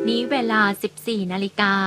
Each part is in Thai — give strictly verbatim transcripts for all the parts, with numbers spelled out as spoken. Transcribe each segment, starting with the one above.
นี้เวลา สิบสี่นาฬิกา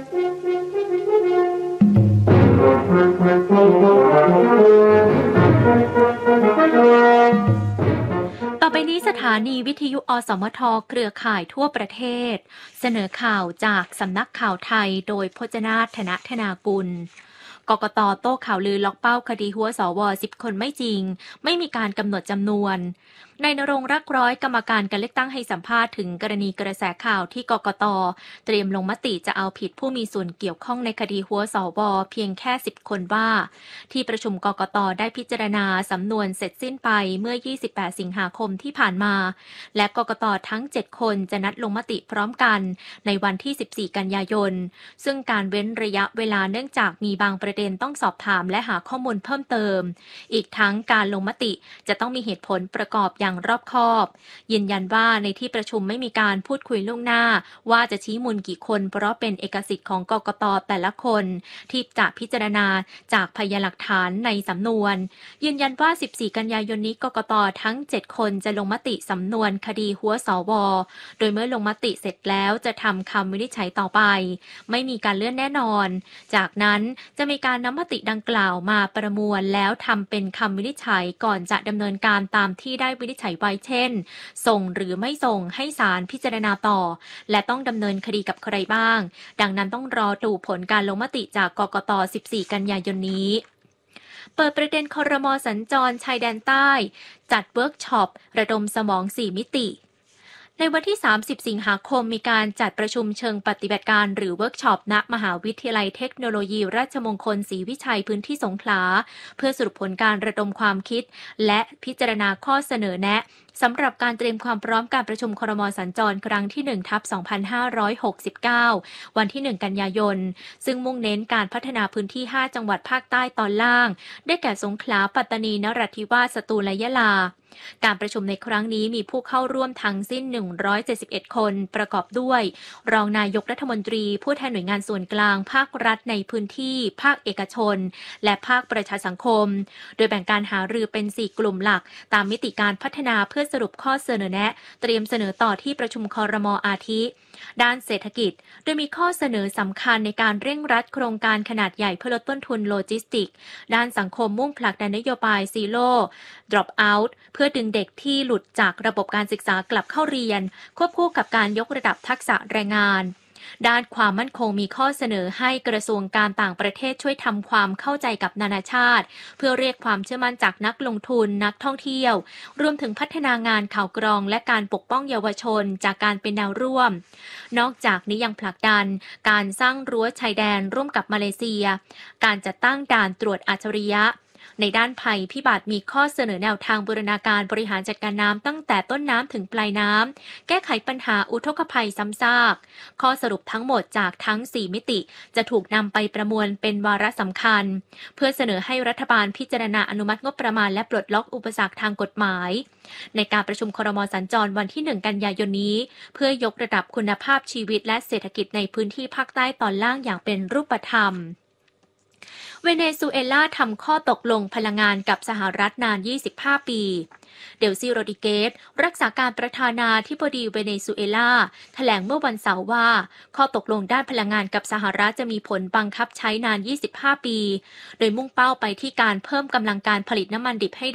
ต่อไปนี้สถานีวิทยุอสมทเครือข่ายทั่วประเทศเสนอข่าวจากสำนักข่าวไทยโดยพจนาถ ธนธนากุลกกต.โต้ข่าวลือล็อกเป้าคดีหัวสวสิบคนไม่จริงไม่มีการกำหนดจำนวนนายณรงค์รักร้อยกรรมการการเลือกตั้งให้สัมภาษณ์ถึงกรณีกระแสข่าวที่กกต.เตรียมลงมติจะเอาผิดผู้มีส่วนเกี่ยวข้องในคดีหัวสวเพียงแค่สิบคนว่าที่ประชุมกกต.ได้พิจารณาสำนวนเสร็จสิ้นไปเมื่อยี่สิบแปดสิงหาคมที่ผ่านมาและกกต.ทั้งเจ็ดคนจะนัดลงมติพร้อมกันในวันที่สิบสี่กันยายนซึ่งการเว้นระยะเวลาเนื่องจากมีบางประเด็นต้องสอบถามและหาข้อมูลเพิ่มเติมอีกทั้งการลงมติจะต้องมีเหตุผลประกอบอย่างรอบคอบยืนยันว่าในที่ประชุมไม่มีการพูดคุยล่วงหน้าว่าจะชี้มูลกี่คนเพราะเป็นเอกสิทธิ์ของกกต.แต่ละคนที่จะพิจารณาจากพยานหลักฐานในสำนวนยืนยันว่าสิบสี่กันยายนนี้กกต.ทั้งเจ็ดคนจะลงมติสำนวนคดีหัวสวโดยเมื่อลงมติเสร็จแล้วจะทำคำวินิจฉัยต่อไปไม่มีการเลื่อนแน่นอนจากนั้นจะมีการนำมติดังกล่าวมาประมวลแล้วทำเป็นคำวินิจฉัยก่อนจะดำเนินการตามที่ได้วินิจฉัยไว้เช่นส่งหรือไม่ส่งให้ศาลพิจารณาต่อและต้องดำเนินคดีกับใครบ้างดังนั้นต้องรอดูผลการลงมติจากกกต. สิบสี่กันยายนนี้เปิดประเด็นครม.สัญจรชายแดนใต้จัดเวิร์กช็อประดมสมองสี่มิติในวันที่สามสิบสิงหาคมมีการจัดประชุมเชิงปฏิบัติการหรือเวิร์กช็อปณมหาวิทยาลัยเทคโนโลยีราชมงคลศรีวิชัยพื้นที่สงขลาเพื่อสรุปผลการระดมความคิดและพิจารณาข้อเสนอแนะสำหรับการเตรียมความพร้อมการประชุมครม.สัญจรครั้งที่หนึ่งทับสองพันห้าร้อยหกสิบเก้าวันที่หนึ่งกันยายนซึ่งมุ่งเน้นการพัฒนาพื้นที่ห้าจังหวัดภาคใต้ตอนล่างได้แก่สงขลาปัตตานีนราธิวาสสตูลและยะลาการประชุมในครั้งนี้มีผู้เข้าร่วมทั้งสิ้นหนึ่งร้อยเจ็ดสิบเอ็ดคนประกอบด้วยรองนายกรัฐมนตรีผู้แทนหน่วยงานส่วนกลางภาครัฐในพื้นที่ภาคเอกชนและภาคประชาสังคมโดยแบ่งการหารือเป็นสี่กลุ่มหลักตามมิติการพัฒนาเพื่อสรุปข้อเสนอแนะเตรียมเสนอต่อที่ประชุมครม.อาทิด้านเศรษฐกิจโดยมีข้อเสนอสำคัญในการเร่งรัดโครงการขนาดใหญ่เพื่อลดต้นทุนโลจิสติกด้านสังคมมุ่งผลักดันนโยบาย Zero Drop Out เพื่อดึงเด็กที่หลุดจากระบบการศึกษากลับเข้าเรียนควบคู่กับการยกระดับทักษะแรงงานด้านความมั่นคงมีข้อเสนอให้กระทรวงการต่างประเทศช่วยทำความเข้าใจกับนานาชาติเพื่อเรียกความเชื่อมั่นจากนักลงทุนนักท่องเที่ยวรวมถึงพัฒนางานข่าวกรองและการปกป้องเยาวชนจากการเป็นแนวร่วมนอกจากนี้ยังผลักดันการสร้างรั้วชายแดนร่วมกับมาเลเซียการจัดตั้งด่านตรวจอัจฉริยะในด้านภัยพิบัติมีข้อเสนอแนวทางบูรณาการบริหารจัดการน้ำตั้งแต่ต้นน้ำถึงปลายน้ำแก้ไขปัญหาอุทกภัยซ้ำซากข้อสรุปทั้งหมดจากทั้งสี่มิติจะถูกนำไปประมวลเป็นวาระสำคัญเพื่อเสนอให้รัฐบาลพิจารณาอนุมัติงบประมาณและปลดล็อกอุปสรรคทางกฎหมายในการประชุมครม.สัญจรวันที่หนึ่งกันยายนนี้เพื่อยกระดับคุณภาพชีวิตและเศรษฐกิจในพื้นที่ภาคใต้ตอนล่างอย่างเป็นรูปธรรมเวเนซุเอลาทำข้อตกลงพลังงานกับสหรัฐนานยี่สิบห้าปีเดลซีโรดิเกสรักษาการประธานาธิบดีเวเนซุเอลาแถลงเมื่อวันเสาร์ว่าข้อตกลงด้านพลังงานกับสหรัฐจะมีผลบังคับใช้นานยี่สิบห้าปีโดยมุ่งเป้าไปที่การเพิ่มกำลังการผลิตน้ำมันดิบให้